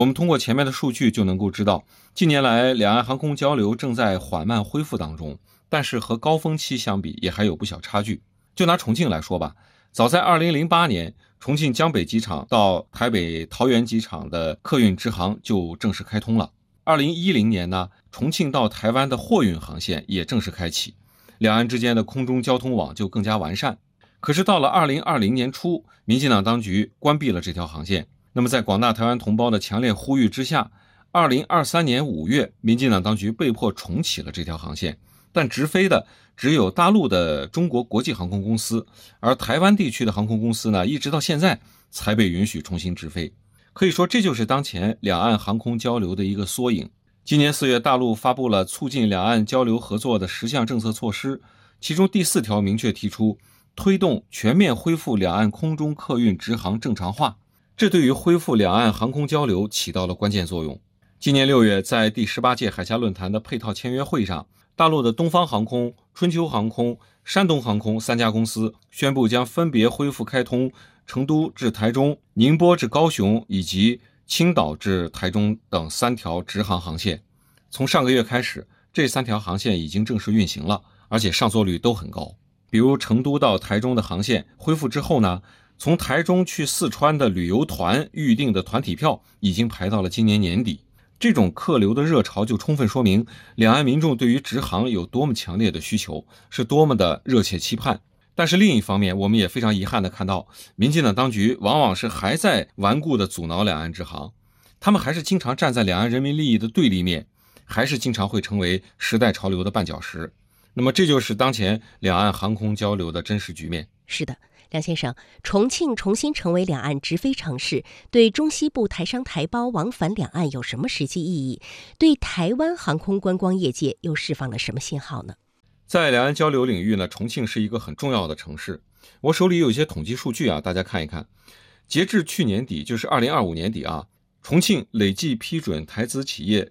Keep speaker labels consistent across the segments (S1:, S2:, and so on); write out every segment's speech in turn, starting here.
S1: 我们通过前面的数据就能够知道，近年来两岸航空交流正在缓慢恢复当中，但是和高峰期相比也还有不小差距。就拿重庆来说吧，早在2008年，重庆江北机场到台北桃园机场的客运直航就正式开通了。2010年呢，重庆到台湾的货运航线也正式开启，两岸之间的空中交通网就更加完善。可是到了2020年初，民进党当局关闭了这条航线。那么在广大台湾同胞的强烈呼吁之下，2023年5月，民进党当局被迫重启了这条航线，但直飞的只有大陆的中国国际航空公司，而台湾地区的航空公司呢，一直到现在才被允许重新直飞。可以说，这就是当前两岸航空交流的一个缩影。今年4月，大陆发布了促进两岸交流合作的10项政策措施，其中第4条明确提出，推动全面恢复两岸空中客运直航正常化。这对于恢复两岸航空交流起到了关键作用。今年6月，在第18届海峡论坛的配套签约会上，大陆的东方航空、春秋航空、山东航空3家公司宣布将分别恢复开通成都至台中、宁波至高雄以及青岛至台中等3条直航航线。从上个月开始，这3条航线已经正式运行了，而且上座率都很高。比如成都到台中的航线恢复之后呢，从台中去四川的旅游团预定的团体票已经排到了今年年底。这种客流的热潮就充分说明两岸民众对于直航有多么强烈的需求，是多么的热切期盼。但是另一方面，我们也非常遗憾地看到，民进党当局往往是还在顽固地阻挠两岸直航，他们还是经常站在两岸人民利益的对立面，还是经常会成为时代潮流的绊脚石。那么这就是当前两岸航空交流的真实局面。
S2: 是的，梁先生，重庆重新成为两岸直飞城市，对中西部台商台胞往返两岸有什么实际意义？对台湾航空观光业界又释放了什么信号呢？
S1: 在两岸交流领域呢，重庆是一个很重要的城市。我手里有一些统计数据啊，大家看一看。截至去年底，就是2025年底啊，重庆累计批准台资企业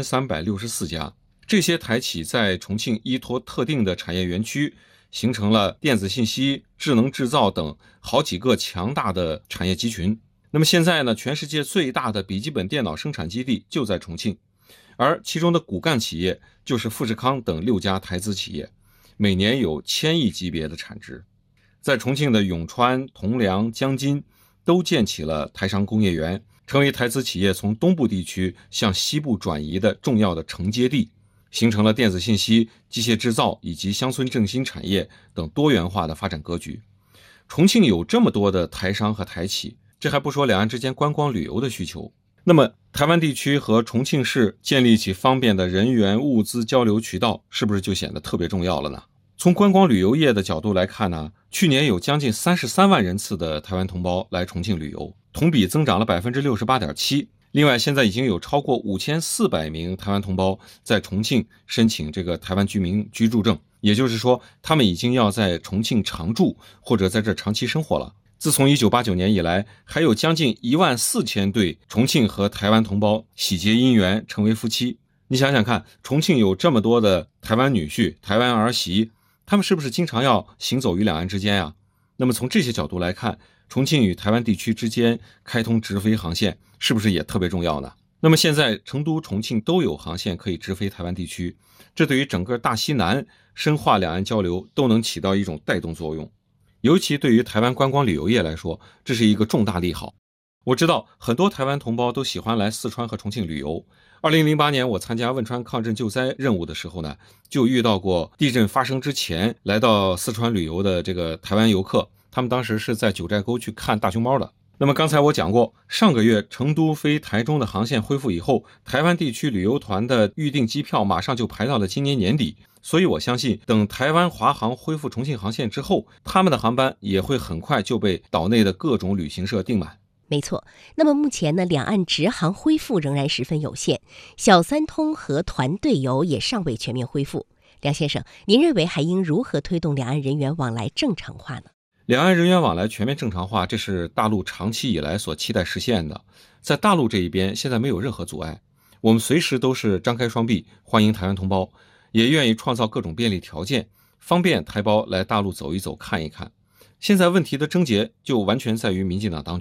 S1: 2364家。这些台企在重庆依托特定的产业园区，形成了电子信息、智能制造等好几个强大的产业集群。那么现在呢，全世界最大的笔记本电脑生产基地就在重庆，而其中的骨干企业就是富士康等6家台资企业，每年有1000亿级别的产值。在重庆的永川、铜梁、江津都建起了台商工业园，成为台资企业从东部地区向西部转移的重要的承接地，形成了电子信息、机械制造以及乡村振兴产业等多元化的发展格局。重庆有这么多的台商和台企，这还不说两岸之间观光旅游的需求。那么台湾地区和重庆市建立起方便的人员物资交流渠道，是不是就显得特别重要了呢？从观光旅游业的角度来看呢，去年有将近33万人次的台湾同胞来重庆旅游，同比增长了 68.7%。另外，现在已经有超过5400名台湾同胞在重庆申请这个台湾居民居住证，也就是说，他们已经要在重庆常住或者在这长期生活了。自从1989年以来，还有将近14000对重庆和台湾同胞喜结姻缘，成为夫妻。你想想看，重庆有这么多的台湾女婿、台湾儿媳，他们是不是经常要行走于两岸之间呀？那么从这些角度来看，重庆与台湾地区之间开通直飞航线，是不是也特别重要呢？那么现在成都、重庆都有航线可以直飞台湾地区，这对于整个大西南深化两岸交流都能起到一种带动作用。尤其对于台湾观光旅游业来说，这是一个重大利好。我知道很多台湾同胞都喜欢来四川和重庆旅游。2008年我参加汶川抗震救灾任务的时候呢，就遇到过地震发生之前来到四川旅游的这个台湾游客，他们当时是在九寨沟去看大熊猫的。那么刚才我讲过，上个月成都飞台中的航线恢复以后，台湾地区旅游团的预订机票马上就排到了今年年底，所以我相信等台湾华航恢复重庆航线之后，他们的航班也会很快就被岛内的各种旅行社订满。
S2: 没错，那么目前呢，两岸直航恢复仍然十分有限，小三通和团队游也尚未全面恢复。梁先生，您认为还应如何推动两岸人员往来正常化呢？
S1: 两岸人员往来全面正常化，这是大陆长期以来所期待实现的。在大陆这一边，现在没有任何阻碍，我们随时都是张开双臂欢迎台湾同胞，也愿意创造各种便利条件，方便台胞来大陆走一走看一看。现在问题的症结就完全在于民进党当局，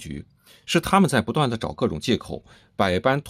S1: 是他们在不断的找各种借口，百般